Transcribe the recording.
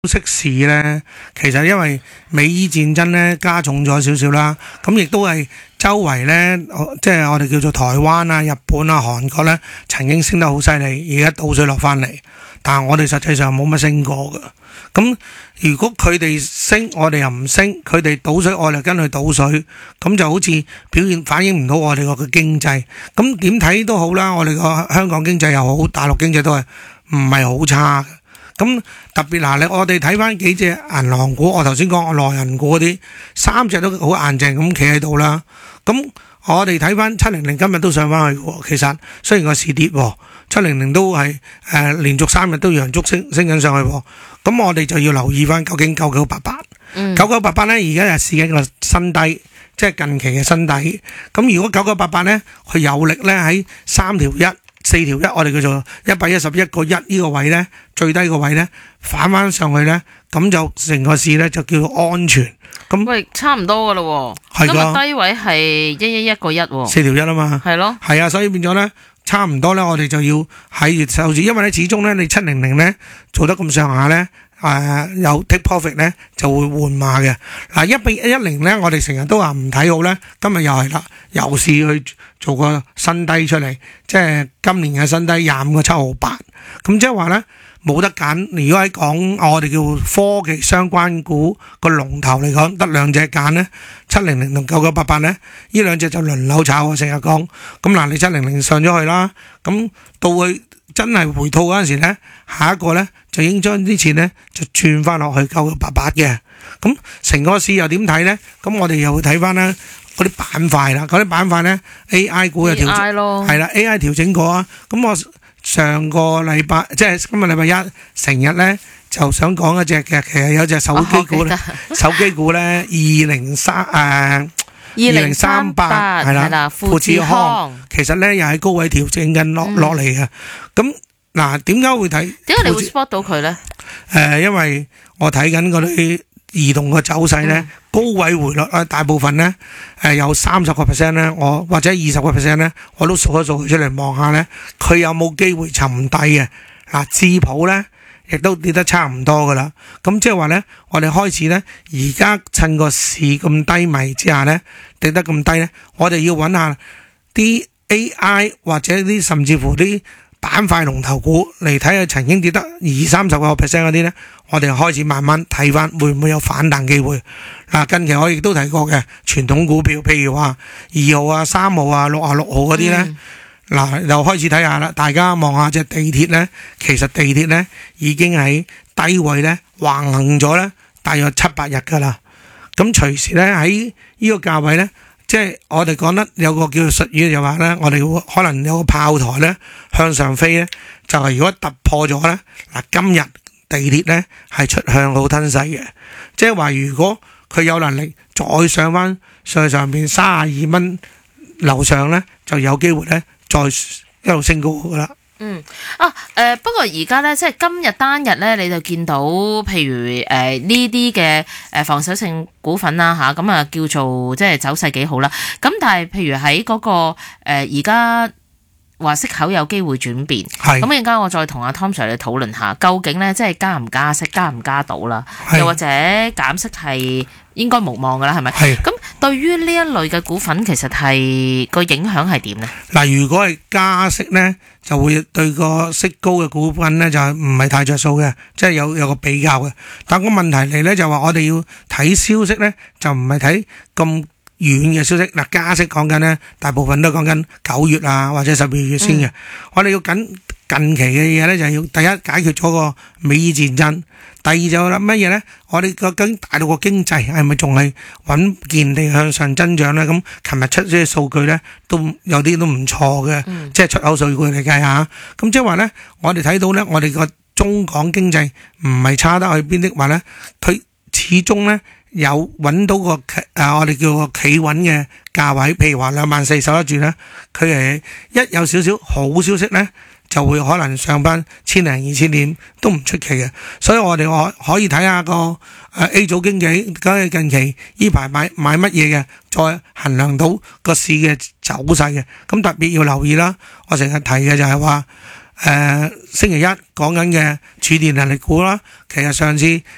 息市咧，其實因為美伊戰爭咧加重咗少少啦，咁亦都係周圍咧，即係我哋叫做台灣啊、日本啊、韓國咧，曾經升得好犀利，而家倒水落翻嚟，但係我哋實際上冇乜升過㗎。咁如果佢哋升，我哋又唔升；佢哋倒水，我哋跟佢倒水，咁就好似反映唔到我哋個經濟。咁點睇都好啦，我哋個香港經濟又好，大陸經濟都係唔係好差嘅。咁特別嗱，我哋睇翻幾隻銀行股，我頭先講內銀股嗰啲，3隻都好硬淨咁企喺度啦。咁我哋睇翻700今日都上翻去喎。其實雖然個市跌，700都係連續3日都陽燭升緊上去喎。咁我哋就要留意翻究竟9988，9988咧而家係試緊個新低，即係近期嘅新低。咁如果9988咧，佢有力咧喺3條1。4條1，我哋叫做111個1呢個位呢，最低個位呢，反翻上去呢，咁就成個市呢，就叫做安全。咁喂，差唔多噶咯喎，今日低位係111個1喎 ，4條1啊嘛， 係咯， 係啊，所以變咗呢，差唔多呢，我哋就要喺受住，因為呢始終呢，你700呢做得咁上下呢，有 take profit 呢就會換馬嘅。嗱，10呢，我哋成日都話唔睇好呢，今日又係啦，又試去做個新低出嚟，即係今年嘅新低25個7毫8，咁即係話呢，冇得揀。如果喺講我哋叫科技相關股個龍頭嚟講，得兩隻揀呢，700同9988呢，呢兩隻就輪流炒。我成日講，咁嗱，你700上咗去啦，咁到佢真係回吐嗰陣時呢，下一個呢，就已經將啲錢呢，就轉翻落去9988嘅。咁成個市又點睇呢？咁我哋又會睇翻啦。嗰啲板塊啦，嗰啲板塊咧 AI 股又調整，係啦 AI 調整過啊。咁我上個禮拜即係今日禮拜1成日咧就想講一隻嘅，其實有隻手機股咧，手機股咧2038係啦，富士康其實咧又喺高位調整緊落嚟嘅。咁嗱，點解會睇？ 點解你會 spot 到佢咧？ 因為我睇緊嗰啲移動嘅走勢咧，高位回落啊，大部分咧有30% 咧，我或者20% 咧，我都數一數佢出嚟望下咧，佢有冇機會沉底嘅？嗱，智普咧亦都跌得差唔多噶啦，咁即係話咧，我哋開始咧，而家趁個市咁低迷之下咧，跌得咁低咧，我哋要揾下啲 AI 或者啲甚至乎啲板塊龍頭股嚟睇下，曾經跌得20-30%嗰啲呢，我哋開始慢慢睇翻會唔會有反彈機會。嗱，近期我亦都提過嘅傳統股票，譬如話2號啊、3號啊、66號嗰啲呢，嗱又開始睇下啦。大家望下隻地鐵呢，其實地鐵呢已經喺低位呢橫行咗呢大約7-8日噶啦。咁隨時呢喺呢個價位呢，即係我哋講得有個叫術語就話咧，我哋會可能有個炮台咧向上飛咧，就係如果突破咗咧，嗱今日地鐵咧係出向好吞勢嘅，即係話如果佢有能力再上翻上邊32蚊樓上咧，就有機會咧再一路升高噶啦。 不過而家咧，即係今日單日咧，你就見到，譬如呢啲嘅防守性股份啦吓，咁啊叫做即係走勢幾好啦。咁但係譬如喺嗰個而家話息口有機會轉變，咁陣間我再同阿 Tom Sir 嚟討論下，究竟咧即係加唔加息，加唔加到啦，又或者減息係應該無望噶啦，係咪？咁對於呢一類嘅股份，其實係個影響係點呢？ 嗱，如果係加息呢，就會對個息高嘅股份呢，就係唔係太着數嘅，即係有個比較嘅。但個問題嚟呢，就話我哋要睇消息呢，就唔係睇咁遠嘅消息。嗱，加息講緊呢，大部分都講緊9月啊或者12月先嘅。我哋要近期嘅嘢呢，就係要第一解決咗個美伊戰爭。第二就諗乜嘢呢？我哋究竟大陸個經濟係咪仲係穩健地向上增長呢？咁琴日出啲數據呢，都有啲都唔錯嘅，即係出口數據嚟計下。咁即係話呢，我哋睇到呢，我哋個中港經濟唔係差得去邊的話呢，佢始終呢有揾到個我哋叫個企穩嘅價位，譬如話24000守得住呢，佢係一有少少好消息呢，就會可能上翻1000零2000點都唔出奇嘅，所以我哋可以睇下個A 組經紀咁近期呢排買乜嘢嘅，再衡量到個市嘅走勢嘅。咁特別要留意啦，我成日提嘅就係話星期一講緊嘅儲電能力股啦，其實上次